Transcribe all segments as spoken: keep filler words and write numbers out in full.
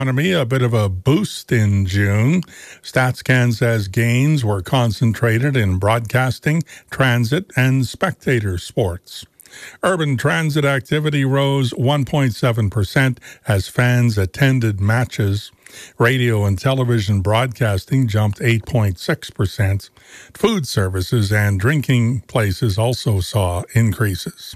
Economy, a bit of a boost in June. StatsCan says gains were concentrated in broadcasting, transit, and spectator sports. Urban transit activity rose one point seven percent as fans attended matches. Radio and television broadcasting jumped eight point six percent. Food services and drinking places also saw increases.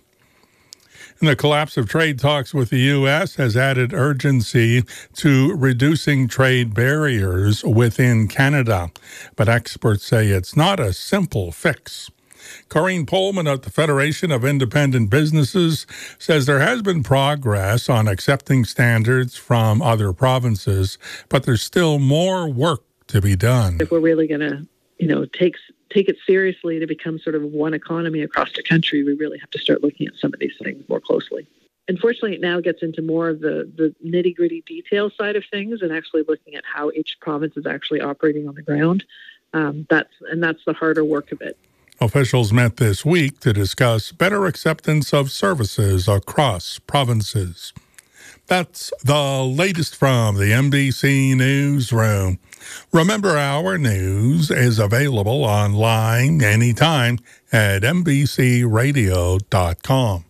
And the collapse of trade talks with the U S has added urgency to reducing trade barriers within Canada. But experts say it's not a simple fix. Corrine Pullman at the Federation of Independent Businesses says there has been progress on accepting standards from other provinces, but there's still more work to be done. If we're really going to, you know, take take it seriously to become sort of one economy across the country, we really have to start looking at some of these things more closely. Unfortunately, it now gets into more of the, the nitty-gritty detail side of things and actually looking at how each province is actually operating on the ground. Um, that's and that's the harder work of it. Officials met this week to discuss better acceptance of services across provinces. That's the latest from the N B C Newsroom. Remember, our news is available online anytime at N B C radio dot com.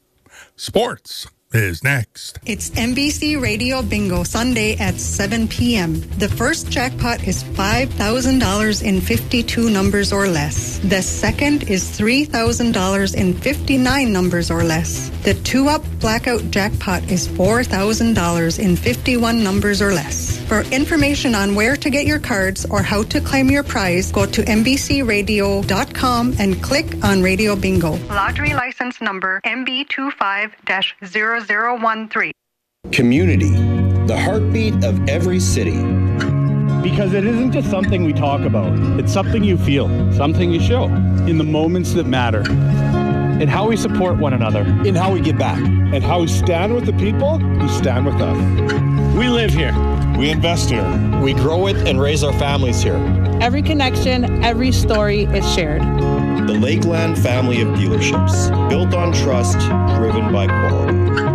Sports is next. It's N B C Radio Bingo Sunday at seven p.m. The first jackpot is five thousand dollars in fifty-two numbers or less. The second is three thousand dollars in fifty-nine numbers or less. The two-up blackout jackpot is four thousand dollars in fifty-one numbers or less. For information on where to get your cards or how to claim your prize, go to N B C radio dot com and click on Radio Bingo. Lottery license number M B two five dash zero zero one three. Community, the heartbeat of every city. Because it isn't just something we talk about. It's something you feel, something you show in the moments that matter. In how we support one another. In how we give back. And how we stand with the people who stand with us. We live here. We invest here. We grow it and raise our families here. Every connection, every story is shared. The Lakeland family of dealerships, built on trust, driven by quality.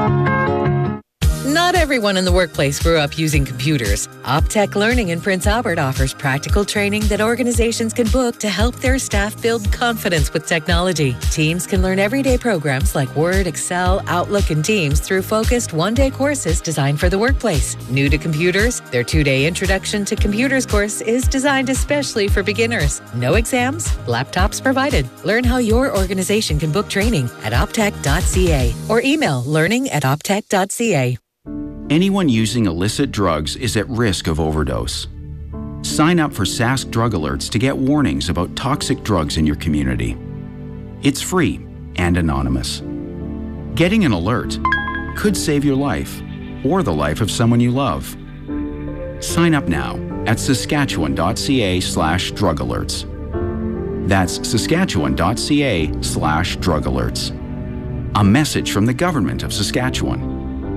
Not everyone in the workplace grew up using computers. Optech Learning in Prince Albert offers practical training that organizations can book to help their staff build confidence with technology. Teams can learn everyday programs like Word, Excel, Outlook, and Teams through focused one-day courses designed for the workplace. New to computers, their two-day Introduction to Computers course is designed especially for beginners. No exams, laptops provided. Learn how your organization can book training at optech dot c a or email learning at optech dot c a. Anyone using illicit drugs is at risk of overdose. Sign up for Sask Drug Alerts to get warnings about toxic drugs in your community. It's free and anonymous. Getting an alert could save your life or the life of someone you love. Sign up now at saskatchewan dot c a slash drug alerts. That's saskatchewan dot c a slash drug alerts. A message from the Government of Saskatchewan.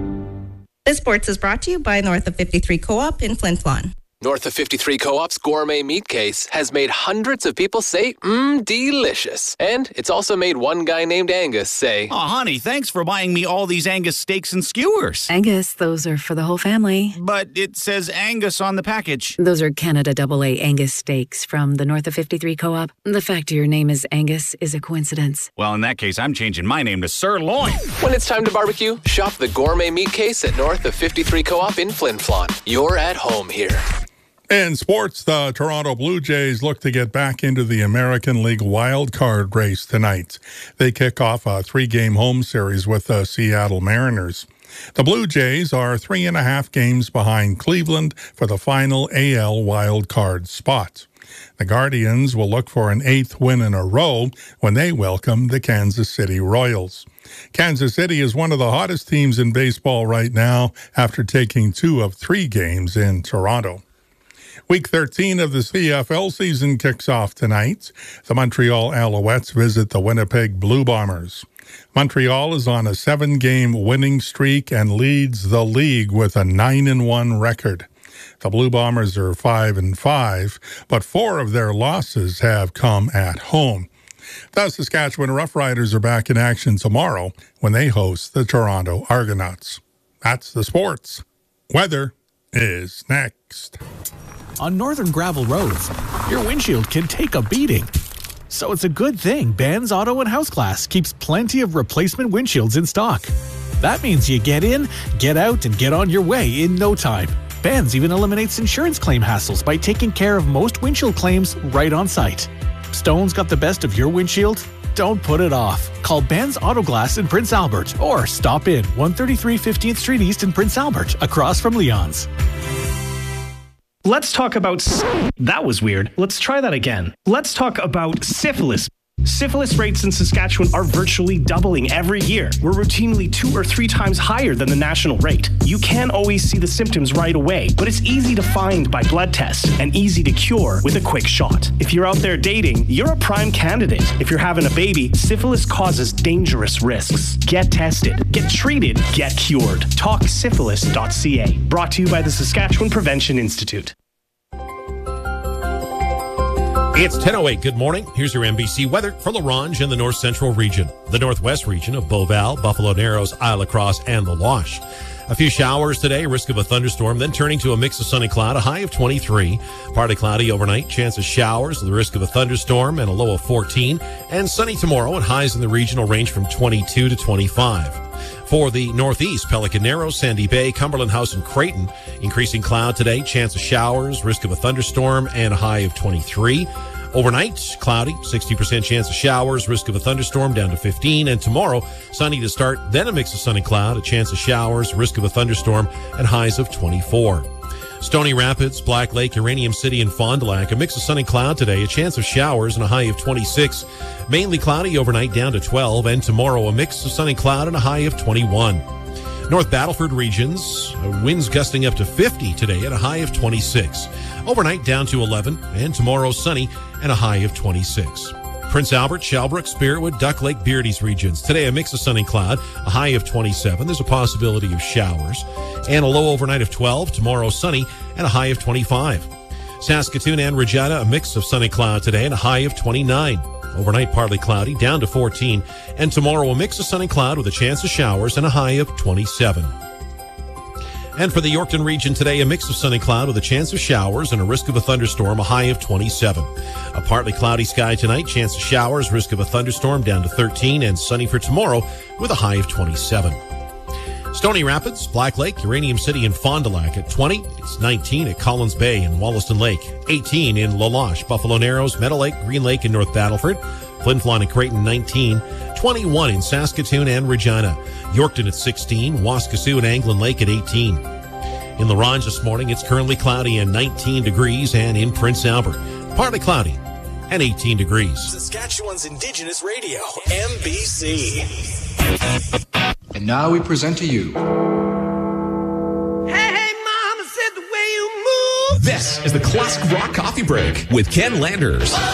This Sports is brought to you by North of fifty-three Co-op in Flin Flon. North of fifty-three Co-op's gourmet meat case has made hundreds of people say, mmm, delicious. And it's also made one guy named Angus say, "Oh, honey, thanks for buying me all these Angus steaks and skewers." Angus, those are for the whole family. But it says Angus on the package. Those are Canada double A Angus steaks from the North of fifty-three Co-op. The fact your name is Angus is a coincidence. Well, in that case, I'm changing my name to Sirloin. When it's time to barbecue, shop the gourmet meat case at North of fifty-three Co-op in Flin Flon. You're at home here. In sports, the Toronto Blue Jays look to get back into the American League wildcard race tonight. They kick off a three-game home series with the Seattle Mariners. The Blue Jays are three and a half games behind Cleveland for the final A L wildcard spot. The Guardians will look for an eighth win in a row when they welcome the Kansas City Royals. Kansas City is one of the hottest teams in baseball right now after taking two of three games in Toronto. Week thirteen of the C F L season kicks off tonight. The Montreal Alouettes visit the Winnipeg Blue Bombers. Montreal is on a seven-game winning streak and leads the league with a nine and one record. The Blue Bombers are five and five, but four of their losses have come at home. The Saskatchewan Roughriders are back in action tomorrow when they host the Toronto Argonauts. That's the sports. Weather is next. On northern gravel roads, your windshield can take a beating. So it's a good thing Benz Auto and House Glass keeps plenty of replacement windshields in stock. That means you get in, get out, and get on your way in no time. Benz even eliminates insurance claim hassles by taking care of most windshield claims right on site. Stone's got the best of your windshield? Don't put it off. Call Benz Auto Glass in Prince Albert or stop in one thirty-three fifteenth Street East in Prince Albert, across from Leon's. Let's talk about... That was weird. Let's try that again. Let's talk about syphilis. Syphilis rates in Saskatchewan are virtually doubling every year. We're routinely two or three times higher than the national rate. You can't always see the symptoms right away, but it's easy to find by blood tests and easy to cure with a quick shot. If you're out there dating, you're a prime candidate. If you're having a baby, syphilis causes dangerous risks. Get tested, get treated, get cured. talk syphilis dot c a. Brought to you by the Saskatchewan Prevention Institute. It's ten oh eight. Good morning. Here's your N B C weather for La Ronge and the North Central region, the Northwest region of Beauval, Buffalo Narrows, Isle La Crosse, and the Loche. A few showers today, risk of a thunderstorm, then turning to a mix of sunny cloud, a high of twenty-three. Partly cloudy overnight, chance of showers, the risk of a thunderstorm, and a low of fourteen. And sunny tomorrow, and highs in the regional range from twenty-two to twenty-five. For the Northeast, Pelican Narrows, Sandy Bay, Cumberland House, and Creighton, increasing cloud today, chance of showers, risk of a thunderstorm, and a high of twenty-three. Overnight, cloudy, sixty percent chance of showers, risk of a thunderstorm down to fifteen. And tomorrow, sunny to start, then a mix of sun and cloud, a chance of showers, risk of a thunderstorm, and highs of twenty-four. Stony Rapids, Black Lake, Uranium City, and Fond du Lac, a mix of sun and cloud today, a chance of showers, and a high of twenty-six. Mainly cloudy overnight down to twelve. And tomorrow, a mix of sun and cloud and a high of twenty-one. North Battleford regions, winds gusting up to fifty today at a high of twenty-six. Overnight down to eleven, and tomorrow sunny and a high of twenty-six. Prince Albert, Shalbrook, Spiritwood, Duck Lake, Beardy's regions. Today a mix of sun and cloud, a high of twenty-seven. There's a possibility of showers. And a low overnight of twelve. Tomorrow sunny and a high of twenty-five. Saskatoon and Regina, a mix of sun and cloud today and a high of twenty-nine. Overnight partly cloudy, down to fourteen. And tomorrow a mix of sun and cloud with a chance of showers and a high of twenty-seven. And for the Yorkton region today, a mix of sun and cloud with a chance of showers and a risk of a thunderstorm, a high of twenty-seven. A partly cloudy sky tonight, chance of showers, risk of a thunderstorm down to thirteen, and sunny for tomorrow with a high of twenty-seven. Stony Rapids, Black Lake, Uranium City, and Fond du Lac at twenty. It's nineteen at Collins Bay and Wollaston Lake. eighteen in La Loche, Buffalo Narrows, Meadow Lake, Green Lake, and North Battleford. Flin Flon and Creighton, nineteen. twenty-one in Saskatoon and Regina. Yorkton at sixteen. Waskesiu and Anglin Lake at eighteen. In La Ronge this morning, it's currently cloudy and nineteen degrees, and in Prince Albert, partly cloudy and eighteen degrees. Saskatchewan's Indigenous Radio, M B C. And now we present to you. Hey, hey, mama said the way you move. This is the Classic Rock Coffee Break with Ken Landers. Oh,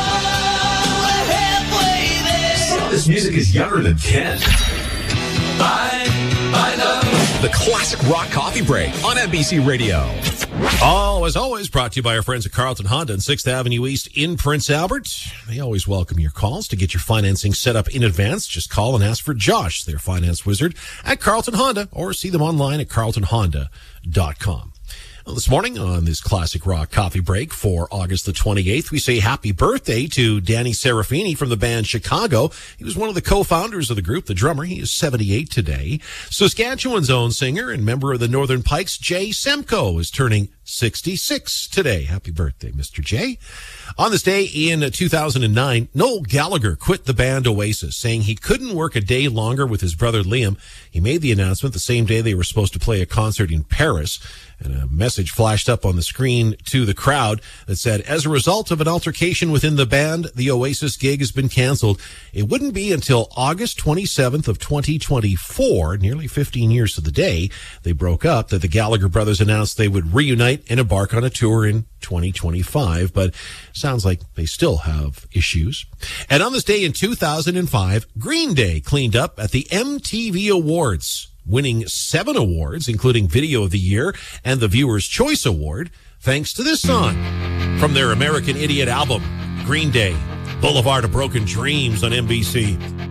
halfway there. Some of this music is younger than Ken. I, I love the Classic Rock Coffee Break on N B C Radio. Oh, as always, brought to you by our friends at Carlton Honda on sixth Avenue East in Prince Albert. They always welcome your calls to get your financing set up in advance. Just call and ask for Josh, their finance wizard, at Carlton Honda, or see them online at carlton honda dot com. Well, this morning on this Classic Rock Coffee Break for August the twenty-eighth, we say happy birthday to Danny Serafini from the band Chicago. He was one of the co-founders of the group, the drummer. He is seventy-eight today. Saskatchewan's own singer and member of the Northern Pikes, Jay Semko, is turning sixty-six today. Happy birthday, Mister J. On this day in two thousand nine, Noel Gallagher quit the band Oasis, saying he couldn't work a day longer with his brother Liam. He made the announcement the same day they were supposed to play a concert in Paris. And a message flashed up on the screen to the crowd that said, as a result of an altercation within the band, the Oasis gig has been canceled. It wouldn't be until August twenty-seventh of twenty twenty-four, nearly fifteen years to the day they broke up, that the Gallagher brothers announced they would reunite and embark on a tour in twenty twenty-five. But sounds like they still have issues. And on this day in two thousand five, Green Day cleaned up at the M T V Awards, winning seven awards, including Video of the Year and the Viewer's Choice Award, thanks to this song from their American Idiot album, Green Day, Boulevard of Broken Dreams on N B C.